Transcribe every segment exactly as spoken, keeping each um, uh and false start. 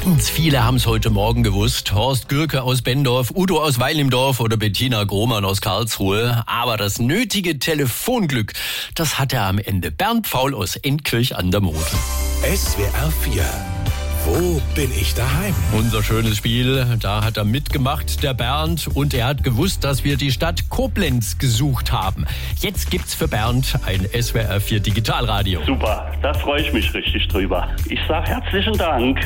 Ganz viele haben es heute Morgen gewusst. Horst Gürke aus Bendorf, Udo aus Weil im Dorf oder Bettina Grohmann aus Karlsruhe. Aber das nötige Telefonglück, das hatte am Ende Bernd Faul aus Entkirch an der Mosel. S W R vier. Wo bin ich daheim? Unser schönes Spiel, da hat er mitgemacht, der Bernd. Und er hat gewusst, dass wir die Stadt Koblenz gesucht haben. Jetzt gibt's für Bernd ein S W R vier Digitalradio. Super, da freue ich mich richtig drüber. Ich sage herzlichen Dank.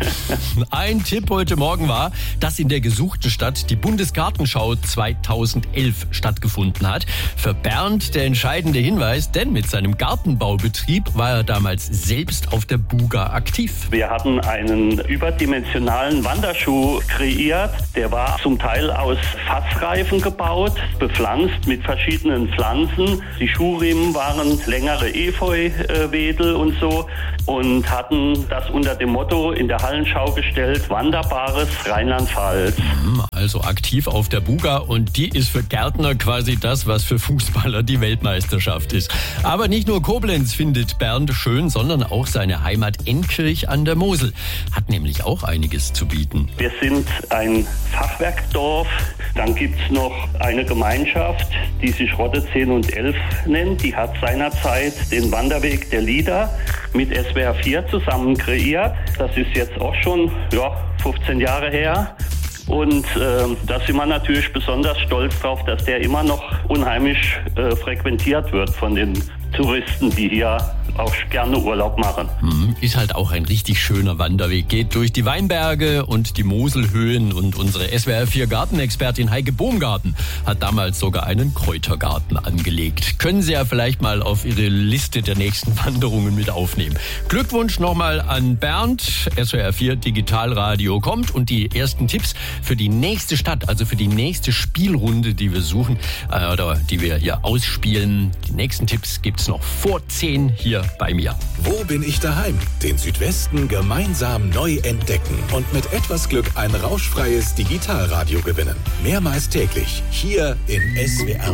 Ein Tipp heute Morgen war, dass in der gesuchten Stadt die Bundesgartenschau zweitausendelf stattgefunden hat. Für Bernd der entscheidende Hinweis, denn mit seinem Gartenbaubetrieb war er damals selbst auf der Buga aktiv. Wir hatten einen überdimensionalen Wanderschuh kreiert. Der war zum Teil aus Fassreifen gebaut, bepflanzt mit verschiedenen Pflanzen. Die Schuhriemen waren längere Efeuwedel und so und hatten das unter dem Motto in der Hallenschau gestellt: Wanderbares Rheinland-Pfalz. Also aktiv auf der Buga, und die ist für Gärtner quasi das, was für Fußballer die Weltmeisterschaft ist. Aber nicht nur Koblenz findet Bernd schön, sondern auch seine Heimat Entkirch an der Mosel hat nämlich auch einiges zu bieten. Wir sind ein Fachwerkdorf. Dann gibt's noch eine Gemeinschaft, die sich Rotte zehn und elf nennt. Die hat seinerzeit den Wanderweg der Lieder mit S W R vier zusammen kreiert. Das ist jetzt auch schon ja, fünfzehn Jahre her. Und äh, da sind wir natürlich besonders stolz drauf, dass der immer noch unheimlich äh, frequentiert wird von den Touristen, die hier auch gerne Urlaub machen. Ist halt auch ein richtig schöner Wanderweg. Geht durch die Weinberge und die Moselhöhen, und unsere S W R vier Gartenexpertin Heike Bohmgarten hat damals sogar einen Kräutergarten angelegt. Können Sie ja vielleicht mal auf Ihre Liste der nächsten Wanderungen mit aufnehmen. Glückwunsch nochmal an Bernd. S W R vier Digitalradio kommt, und die ersten Tipps für die nächste Stadt, also für die nächste Spielrunde, die wir suchen, äh, oder die wir hier ausspielen. Die nächsten Tipps gibt's noch vor zehn hier bei mir. Wo bin ich daheim? Den Südwesten gemeinsam neu entdecken und mit etwas Glück ein rauschfreies Digitalradio gewinnen. Mehrmals täglich hier in S W R.